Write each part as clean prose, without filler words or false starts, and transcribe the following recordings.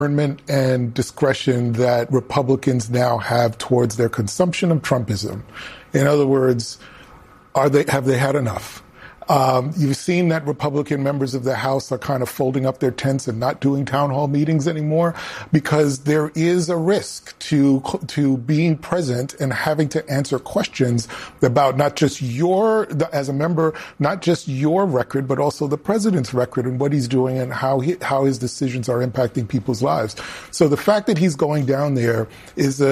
and discretion that Republicans now have towards their consumption of Trumpism. In other words, have they had enough? You've seen that Republican members of the House are kind of folding up their tents and not doing town hall meetings anymore because there is a risk to being present and having to answer questions about not just as a member, not just your record, but also the president's record and what he's doing and how his decisions are impacting people's lives. So the fact that he's going down there is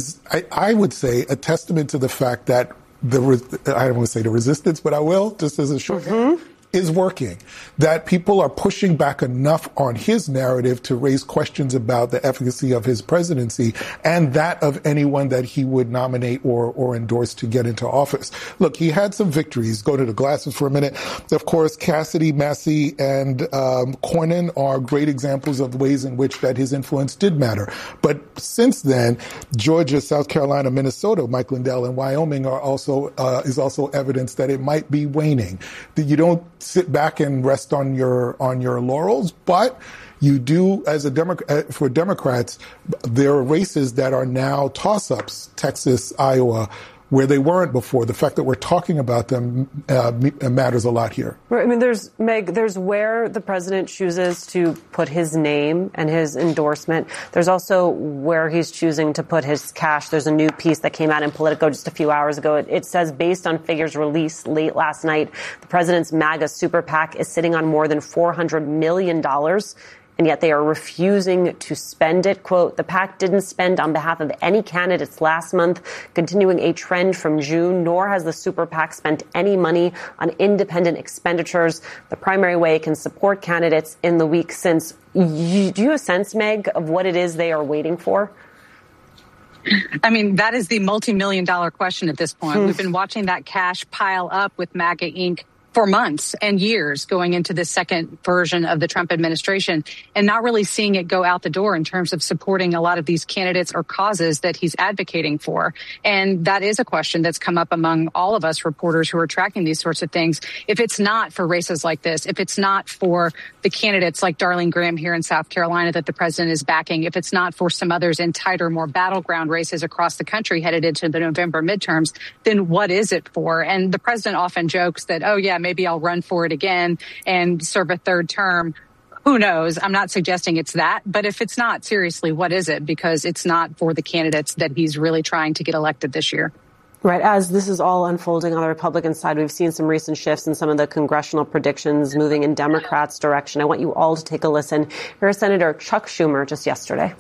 I would say, a testament to the fact that I don't want to say the resistance, but I will, just as a shorthand, is working. That people are pushing back enough on his narrative to raise questions about the efficacy of his presidency and that of anyone that he would nominate or endorse to get into office. Look, he had some victories. Go to the glasses for a minute. Of course, Cassidy, Massey, and Cornyn are great examples of ways in which that his influence did matter. But since then, Georgia, South Carolina, Minnesota, Mike Lindell, and Wyoming is also evidence that it might be waning. That you don't sit back and rest on your laurels, but you do, as for Democrats, there are races that are now toss-ups, Texas, Iowa, where they weren't before. The fact that we're talking about them matters a lot here. I mean, there's where the president chooses to put his name and his endorsement. There's also where he's choosing to put his cash. There's a new piece that came out in Politico just a few hours ago. It says, based on figures released late last night, the president's MAGA super PAC is sitting on more than $400 million. And yet they are refusing to spend it. Quote, the PAC didn't spend on behalf of any candidates last month, continuing a trend from June, nor has the super PAC spent any money on independent expenditures, the primary way it can support candidates in the week since. Do you have a sense, Meg, of what it is they are waiting for? I mean, that is the multi-million-dollar question at this point. We've been watching that cash pile up with MAGA Inc. for months and years going into this second version of the Trump administration and not really seeing it go out the door in terms of supporting a lot of these candidates or causes that he's advocating for. And that is a question that's come up among all of us reporters who are tracking these sorts of things. If it's not for races like this, if it's not for the candidates like Darlene Graham here in South Carolina that the president is backing, if it's not for some others in tighter, more battleground races across the country headed into the November midterms, then what is it for? And the president often jokes that, oh, yeah, maybe I'll run for it again and serve a third term. Who knows? I'm not suggesting it's that. But if it's not, seriously, what is it? Because it's not for the candidates that he's really trying to get elected this year. Right. As this is all unfolding on the Republican side, we've seen some recent shifts in some of the congressional predictions moving in Democrats' direction. I want you all to take a listen. Here's Senator Chuck Schumer just yesterday.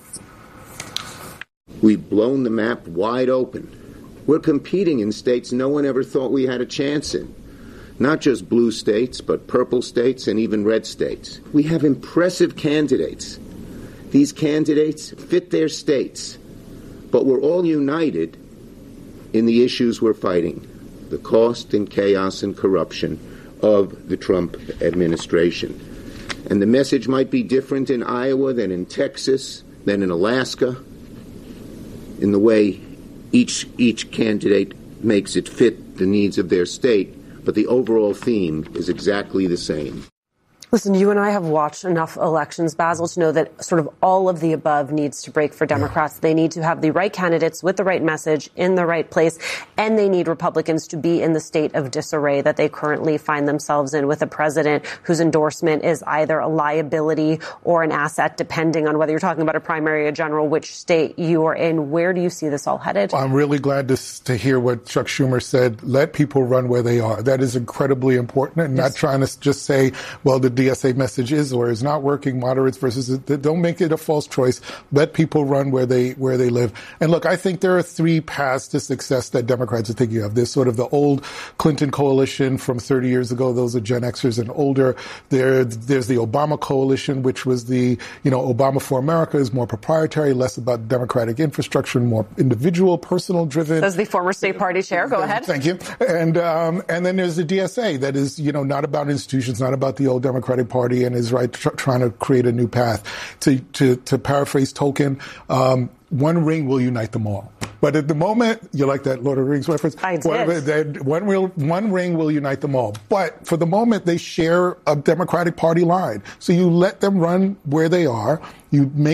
We've blown the map wide open. We're competing in states no one ever thought we had a chance in. Not just blue states, but purple states and even red states. We have impressive candidates. These candidates fit their states, but we're all united in the issues we're fighting, the cost and chaos and corruption of the Trump administration. And the message might be different in Iowa than in Texas, than in Alaska, in the way each candidate makes it fit the needs of their state. But the overall theme is exactly the same. Listen, you and I have watched enough elections, Basil, to know that sort of all of the above needs to break for Democrats. They need to have the right candidates with the right message in the right place, and they need Republicans to be in the state of disarray that they currently find themselves in with a president whose endorsement is either a liability or an asset, depending on whether you're talking about a primary or general, which state you are in. Where do you see this all headed? I'm really glad to hear what Chuck Schumer said. Let people run where they are. That is incredibly important, and not trying to just say, well, the DSA message is or is not working, moderates versus, don't make it a false choice. Let people run where they live. And look, I think there are three paths to success that Democrats are thinking of. There's sort of the old Clinton coalition from 30 years ago. Those are Gen Xers and older. There's the Obama coalition, which was Obama for America is more proprietary, less about democratic infrastructure and more individual, personal driven. Says the former state party chair. Go ahead. Thank you. And then there's the DSA that is, not about institutions, not about the old Democratic Party, and is trying to create a new path. To paraphrase Tolkien, one ring will unite them all. But at the moment, you like that Lord of the Rings reference? I did. One ring will unite them all. But for the moment, they share a Democratic Party line. So you let them run where they are. You make